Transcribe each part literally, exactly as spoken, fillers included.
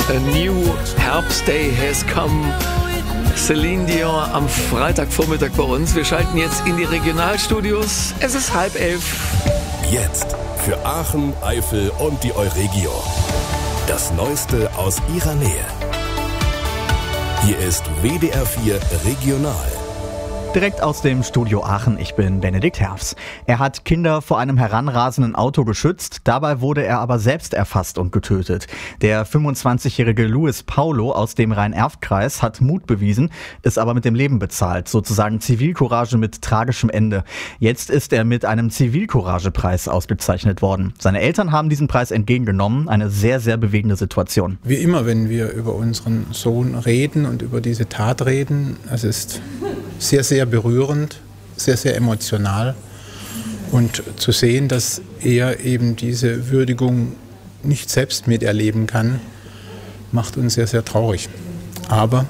A new Herbst Day has come. Celine Dion am Freitagvormittag bei uns. Wir schalten jetzt in die Regionalstudios. Es ist halb elf. Jetzt für Aachen, Eifel und die Euregio. Das Neueste aus ihrer Nähe. Hier ist W D R vier Regional. Direkt aus dem Studio Aachen, ich bin Benedikt Herfs. Er hat Kinder vor einem heranrasenden Auto geschützt, dabei wurde er aber selbst erfasst und getötet. Der fünfundzwanzigjährige Luis Paulo aus dem Rhein-Erft-Kreis hat Mut bewiesen, ist aber mit dem Leben bezahlt, sozusagen Zivilcourage mit tragischem Ende. Jetzt ist er mit einem Zivilcourage-Preis ausgezeichnet worden. Seine Eltern haben diesen Preis entgegengenommen, eine sehr, sehr bewegende Situation. Wie immer, wenn wir über unseren Sohn reden und über diese Tat reden, es ist sehr, sehr berührend, sehr, sehr emotional. Und zu sehen, dass er eben diese Würdigung nicht selbst miterleben kann, macht uns sehr, sehr traurig. Aber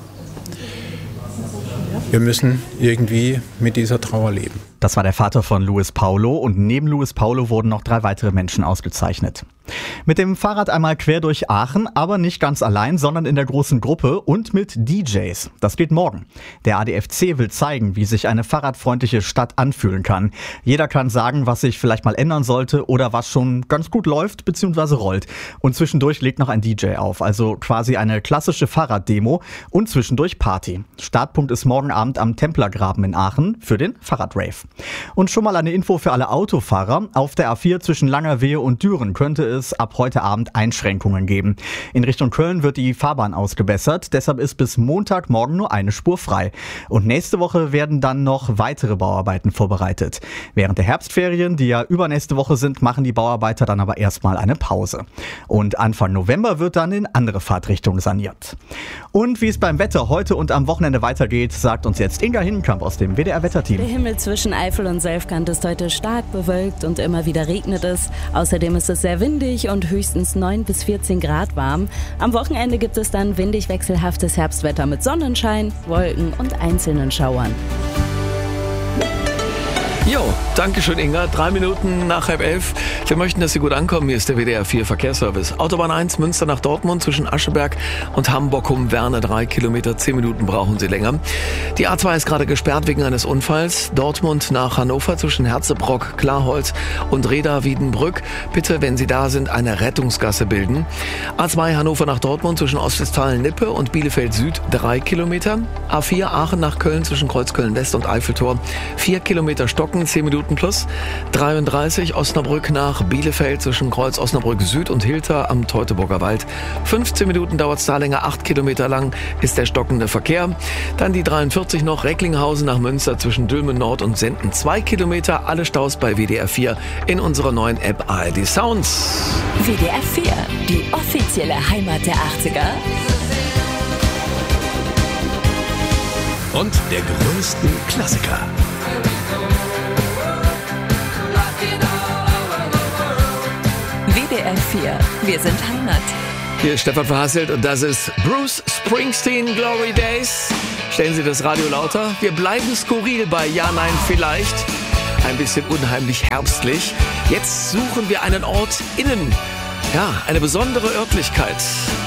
wir müssen irgendwie mit dieser Trauer leben. Das war der Vater von Luis Paulo und neben Luis Paulo wurden noch drei weitere Menschen ausgezeichnet. Mit dem Fahrrad einmal quer durch Aachen, aber nicht ganz allein, sondern in der großen Gruppe und mit D Js. Das geht morgen. Der A D F C will zeigen, wie sich eine fahrradfreundliche Stadt anfühlen kann. Jeder kann sagen, was sich vielleicht mal ändern sollte oder was schon ganz gut läuft bzw. rollt. Und zwischendurch legt noch ein D J auf, also quasi eine klassische Fahrraddemo und zwischendurch Party. Startpunkt ist morgen Abend am Templergraben in Aachen für den Fahrradrave. Und schon mal eine Info für alle Autofahrer. Auf der A vier zwischen Langerwehe und Düren könnte es ab heute Abend Einschränkungen geben. In Richtung Köln wird die Fahrbahn ausgebessert, deshalb ist bis Montagmorgen nur eine Spur frei. Und nächste Woche werden dann noch weitere Bauarbeiten vorbereitet. Während der Herbstferien, die ja übernächste Woche sind, machen die Bauarbeiter dann aber erstmal eine Pause. Und Anfang November wird dann in andere Fahrtrichtungen saniert. Und wie es beim Wetter heute und am Wochenende weitergeht, sagt uns jetzt Inga Hindenkamp aus dem W D R-Wetterteam. Der Himmel zwischen Eifel und Selfkant ist heute stark bewölkt und immer wieder regnet es. Außerdem ist es sehr windig und höchstens neun bis vierzehn Grad warm. Am Wochenende gibt es dann windig wechselhaftes Herbstwetter mit Sonnenschein, Wolken und einzelnen Schauern. Jo, danke schön Inga. Drei Minuten nach halb elf. Wir möchten, dass Sie gut ankommen. Hier ist der W D R vier Verkehrsservice. Autobahn eins, Münster nach Dortmund zwischen Ascheberg und Hamburg-Werne. Drei Kilometer, zehn Minuten brauchen Sie länger. Die A zwei ist gerade gesperrt wegen eines Unfalls. Dortmund nach Hannover zwischen Herzebrock, Klarholz und Reda-Wiedenbrück. Bitte, wenn Sie da sind, eine Rettungsgasse bilden. A zwei Hannover nach Dortmund zwischen Ostwestfalen-Lippe und Bielefeld-Süd. Drei Kilometer. A vier Aachen nach Köln zwischen Kreuzköln-West und Eiffeltor. Vier Kilometer Stocken. zehn Minuten plus. dreiunddreißig Osnabrück nach Bielefeld zwischen Kreuz Osnabrück Süd und Hilter am Teutoburger Wald. fünfzehn Minuten dauert es da länger, acht Kilometer lang ist der stockende Verkehr. Dann die dreiundvierzig noch Recklinghausen nach Münster zwischen Dülmen Nord und Senden. zwei Kilometer, alle Staus bei W D R vier in unserer neuen App A R D Sounds. W D R vier, die offizielle Heimat der achtziger. Und der größten Klassiker. W D R vier, wir sind Heimat. Hier ist Stefan Verhasselt und das ist Bruce Springsteen Glory Days. Stellen Sie das Radio lauter. Wir bleiben skurril bei Ja, Nein, Vielleicht. Ein bisschen unheimlich herbstlich. Jetzt suchen wir einen Ort innen. Ja, eine besondere Örtlichkeit.